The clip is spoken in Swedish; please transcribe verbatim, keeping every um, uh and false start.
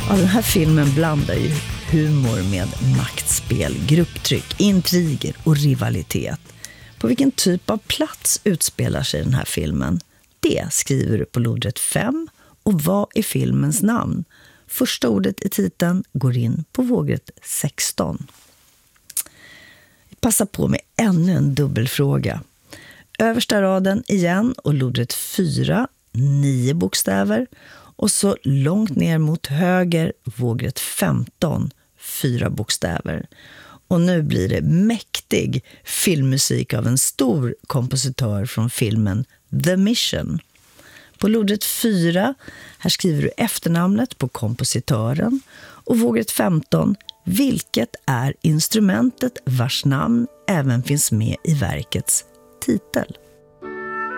Ja, den här filmen blandar ju humor med maktspel, grupptryck, intriger och rivalitet. På vilken typ av plats utspelar sig den här filmen? Det skriver du på lodrätt fem. Och vad är filmens namn? Första ordet i titeln går in på vågrätt sexton. Passa på med ännu en dubbelfråga. Översta raden igen och lodrätt fyra, nio bokstäver. Och så långt ner mot höger, vågrätt femton, fyra bokstäver. Och nu blir det mäktig filmmusik av en stor kompositör från filmen The Mission. På lodrätt fyra, här skriver du efternamnet på kompositören. Och vågrätt femton, vilket är instrumentet vars namn även finns med i verkets titel.